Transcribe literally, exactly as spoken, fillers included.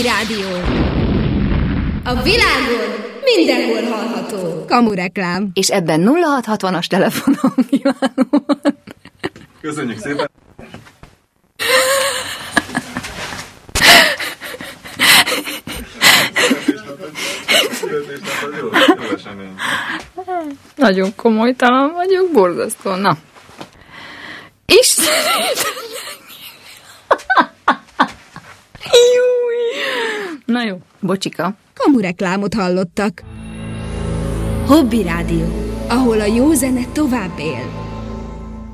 Rádió. A világon mindenhol hallható. Kamureklám. És ebben nulla hat hatvanas telefonom kívánó. Köszönjük szépen. Nagyon komolytalan vagyok, borzasztó. Na. Istenem! Na jó, bocsika. Kamureklámot hallottak. Hobby Rádió, ahol a jó zene tovább él.